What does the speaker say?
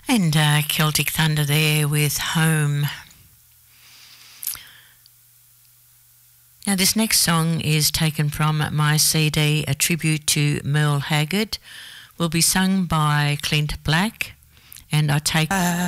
And Celtic Thunder there with Home. Now this next song is taken from my CD, A Tribute to Merle Haggard, will be sung by Clint Black, and I take...